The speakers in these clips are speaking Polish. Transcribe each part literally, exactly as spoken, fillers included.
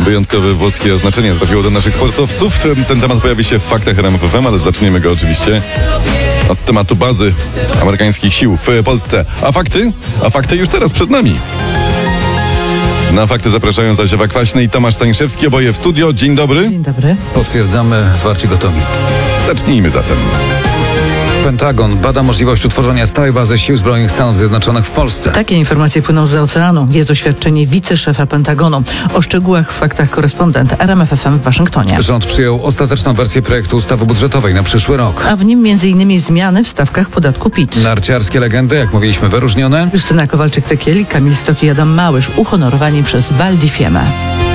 Wyjątkowe włoskie oznaczenie trafiło do naszych sportowców. Ten, ten temat pojawi się w faktach R M F F M, ale zaczniemy go oczywiście od tematu bazy amerykańskich sił w Polsce. A fakty? A fakty już teraz przed nami. Na fakty zapraszają zaś Ewa Kwaśny i Tomasz Staniszewski, oboje w studio. Dzień dobry. Dzień dobry. Potwierdzamy, zwarci gotowi. Zacznijmy zatem. Pentagon bada możliwość utworzenia stałej bazy sił zbrojnych Stanów Zjednoczonych w Polsce. Takie informacje płyną z oceanu. Jest oświadczenie wiceszefa Pentagonu. O szczegółach w faktach korespondent R M F F M w Waszyngtonie. Rząd przyjął ostateczną wersję projektu ustawy budżetowej na przyszły rok. A w nim między innymi zmiany w stawkach podatku P I T. Narciarskie legendy, jak mówiliśmy, wyróżnione. Justyna Kowalczyk-Tekieli, Kamil Stok i Adam Małysz uhonorowani przez Val di Fiemme.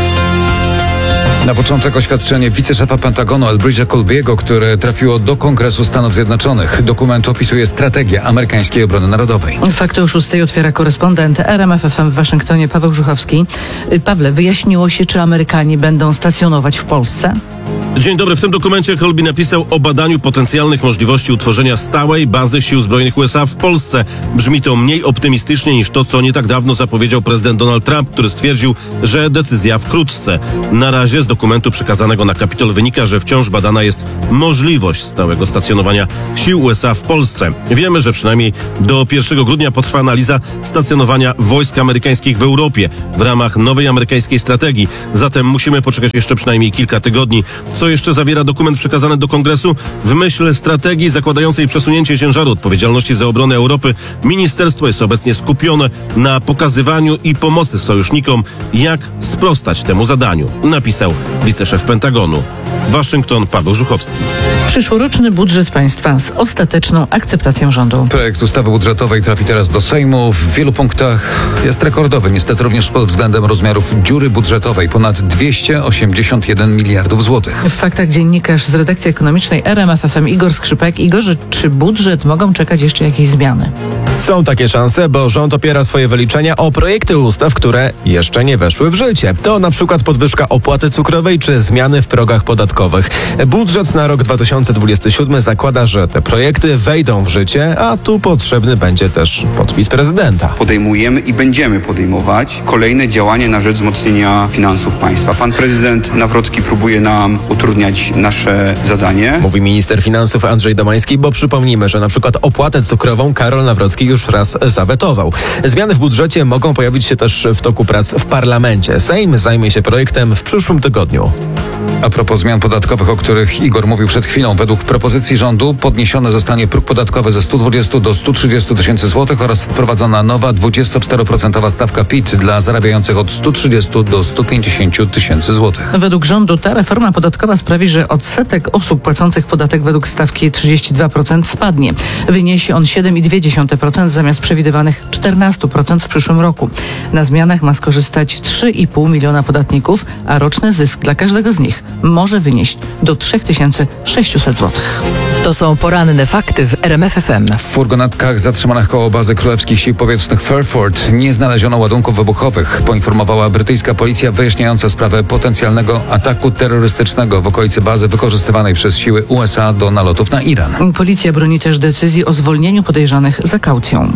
Na początek oświadczenie wiceszefa Pentagonu Elbridge'a Colby'ego, które trafiło do Kongresu Stanów Zjednoczonych. Dokument opisuje strategię amerykańskiej obrony narodowej. Fakty o szóstej otwiera korespondent R M F F M w Waszyngtonie Paweł Żuchowski. Pawle, wyjaśniło się, czy Amerykanie będą stacjonować w Polsce? Dzień dobry. W tym dokumencie Colby napisał o badaniu potencjalnych możliwości utworzenia stałej bazy sił zbrojnych U S A w Polsce. Brzmi to mniej optymistycznie niż to, co nie tak dawno zapowiedział prezydent Donald Trump, który stwierdził, że decyzja wkrótce. Na razie z dokumentu przekazanego na Kapitol wynika, że wciąż badana jest możliwość stałego stacjonowania sił U S A w Polsce. Wiemy, że przynajmniej do pierwszego grudnia potrwa analiza stacjonowania wojsk amerykańskich w Europie w ramach nowej amerykańskiej strategii. Zatem musimy poczekać jeszcze przynajmniej kilka tygodni. Co jeszcze zawiera dokument przekazany do Kongresu? W myśl strategii zakładającej przesunięcie ciężaru odpowiedzialności za obronę Europy, ministerstwo jest obecnie skupione na pokazywaniu i pomocy sojusznikom, jak sprostać temu zadaniu, napisał wiceszef Pentagonu. Waszyngton, Paweł Żuchowski. Przyszłoroczny budżet państwa z ostateczną akceptacją rządu. Projekt ustawy budżetowej trafi teraz do Sejmu. W wielu punktach jest rekordowy, niestety również pod względem rozmiarów dziury budżetowej. Ponad dwieście osiemdziesiąt jeden miliardów złotych. W faktach dziennikarz z redakcji ekonomicznej R M F F M Igor Skrzypek. Igorze, czy budżet mogą czekać jeszcze jakieś zmiany? Są takie szanse, bo rząd opiera swoje wyliczenia o projekty ustaw, które jeszcze nie weszły w życie. To na przykład podwyżka opłaty cukrowej czy zmiany w progach podatkowych. Budżet na rok dwa tysiące dwudziesty siódmy zakłada, że te projekty wejdą w życie, a tu potrzebny będzie też podpis prezydenta. Podejmujemy i będziemy podejmować kolejne działania na rzecz wzmocnienia finansów państwa. Pan prezydent Nawrocki próbuje nam utrudniać nasze zadanie. Mówi minister finansów Andrzej Domański, bo przypomnijmy, że na przykład opłatę cukrową Karol Nawrocki już raz zawetował. Zmiany w budżecie mogą pojawić się też w toku prac w parlamencie. Sejm zajmie się projektem w przyszłym tygodniu. A propos zmian podatkowych, o których Igor mówił przed chwilą, według propozycji rządu podniesiony zostanie próg podatkowy ze stu dwudziestu do stu trzydziestu tysięcy złotych oraz wprowadzona nowa dwudziestoczteroprocentowa stawka P I T dla zarabiających od stu trzydziestu do stu pięćdziesięciu tysięcy złotych. Według rządu ta reforma podatkowa sprawi, że odsetek osób płacących podatek według stawki trzydzieści dwa procent spadnie. Wyniesie on siedem przecinek dwa procent zamiast przewidywanych czternaście procent w przyszłym roku. Na zmianach ma skorzystać trzy i pół miliona podatników, a roczny zysk dla każdego z nich może wynieść do trzy tysiące sześćset złotych. To są poranne fakty w R M F F M. W furgonetkach zatrzymanych koło bazy Królewskich Sił Powietrznych Fairford nie znaleziono ładunków wybuchowych, poinformowała brytyjska policja wyjaśniająca sprawę potencjalnego ataku terrorystycznego w okolicy bazy wykorzystywanej przez siły U S A do nalotów na Iran. Policja broni też decyzji o zwolnieniu podejrzanych za kaucją.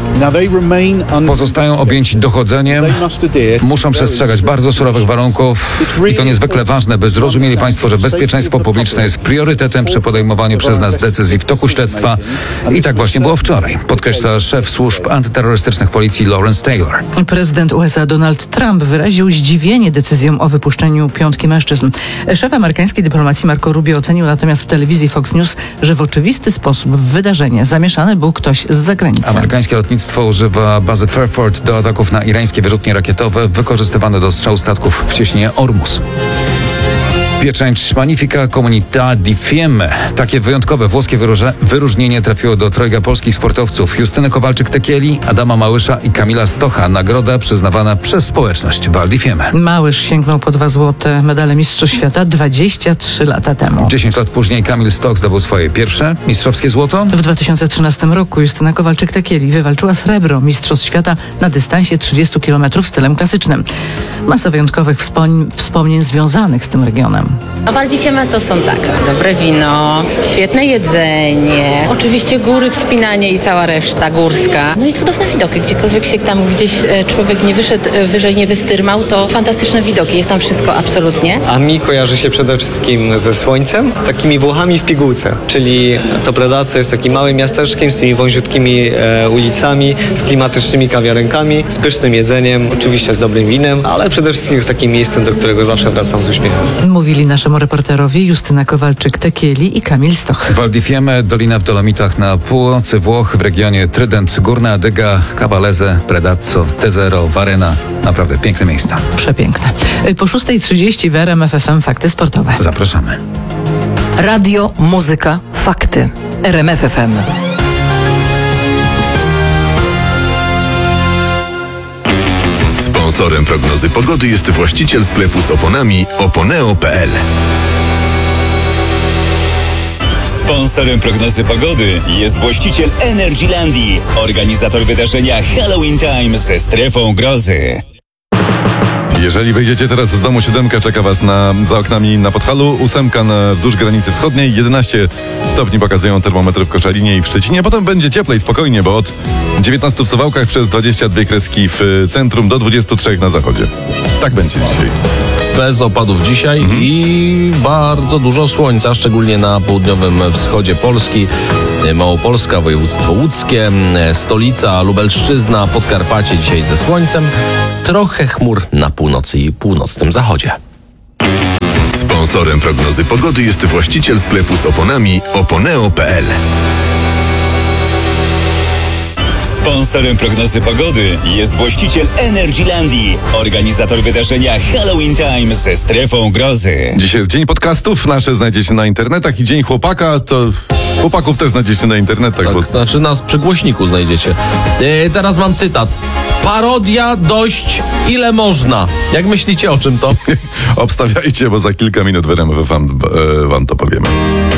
Pozostają objęci dochodzeniem, muszą przestrzegać bardzo surowych warunków i to niezwykle ważne, by zrozumieli Państwo, że bezpieczeństwo publiczne jest priorytetem przy podejmowaniu przez nas decyzji w toku śledztwa i tak właśnie było wczoraj, podkreśla szef służb antyterrorystycznych policji Lawrence Taylor. Prezydent U S A Donald Trump wyraził zdziwienie decyzją o wypuszczeniu piątki mężczyzn. Szef amerykańskiej dyplomacji Marco Rubio ocenił natomiast w telewizji Fox News, że w oczywisty sposób w wydarzenie zamieszany był ktoś z zagranicy. Amerykańskie lotnictwo używa bazy Fairford do ataków na irańskie wyrzutnie rakietowe wykorzystywane do strzału statków w cieśninie Ormus. Pieczęć Magnifica Comunità di Fiemme. Takie wyjątkowe włoskie wyróże, wyróżnienie trafiło do trojga polskich sportowców Justyny Kowalczyk-Tekieli, Adama Małysza i Kamila Stocha. Nagroda przyznawana przez społeczność Val di Fiemme. Małysz sięgnął po dwa złote medale Mistrzostw Świata dwadzieścia trzy lata temu. Dziesięć lat później Kamil Stoch zdobył swoje pierwsze mistrzowskie złoto. W dwa tysiące trzynastym roku Justyna Kowalczyk-Tekieli wywalczyła srebro Mistrzostw Świata na dystansie trzydziestu kilometrów stylem klasycznym. Masa wyjątkowych wspomnień, wspomnień związanych z tym regionem. A Val di Fiemme to są tak, dobre wino, świetne jedzenie, oczywiście góry, wspinanie i cała reszta górska. No i cudowne widoki, gdziekolwiek się tam gdzieś e, człowiek nie wyszedł e, wyżej, nie wystyrmał, to fantastyczne widoki, jest tam wszystko absolutnie. A mi kojarzy się przede wszystkim ze słońcem, z takimi Włochami w pigułce, czyli to Predazzo jest takim małym miasteczkiem z tymi wąziutkimi e, ulicami, z klimatycznymi kawiarenkami, z pysznym jedzeniem, oczywiście z dobrym winem, ale przede wszystkim z takim miejscem, do którego zawsze wracam z uśmiechem. Mówili naszemu reporterowi Justyna Kowalczyk-Tekieli i Kamil Stoch. Val di Fiemme, dolina w Dolomitach na północy Włoch, w regionie Trydent, Górna Adyga, Cavallese, Predazzo, Tesero, Varena. Naprawdę piękne miejsca. Przepiękne. Po szóstej trzydzieści w R M F F M Fakty Sportowe. Zapraszamy. Radio, muzyka, fakty. R M F F M. Sponsorem prognozy pogody jest właściciel sklepu z oponami oponeo kropka p l. Sponsorem prognozy pogody jest właściciel Energylandii, organizator wydarzenia Halloween Time ze strefą grozy. Jeżeli wejdziecie teraz z domu, siódemka czeka was na, za oknami na Podhalu, ósemka na, wzdłuż granicy wschodniej, jedenaście stopni pokazują termometry w Koszalinie i w Szczecinie. Potem będzie cieplej, spokojnie, bo od dziewiętnastu w Suwałkach przez dwadzieścia dwie kreski w centrum do dwudziestu trzech na zachodzie. Tak będzie dzisiaj. Bez opadów dzisiaj mhm. i bardzo dużo słońca, szczególnie na południowym wschodzie Polski. Małopolska, województwo łódzkie, stolica, Lubelszczyzna, Podkarpacie dzisiaj ze słońcem. Trochę chmur na północy i północnym zachodzie. Sponsorem prognozy pogody jest właściciel sklepu z oponami oponeo kropka p l. Sponsorem prognozy pogody jest właściciel Energylandii, organizator wydarzenia Halloween Time ze strefą grozy. Dzisiaj jest dzień podcastów, nasze znajdziecie na internetach i dzień chłopaka, to chłopaków też znajdziecie na internetach. Tak, bo... znaczy nas przy głośniku znajdziecie. E, teraz mam cytat. Parodia dość, ile można. Jak myślicie, o czym to? Obstawiajcie, bo za kilka minut w R M F F M wam to powiemy.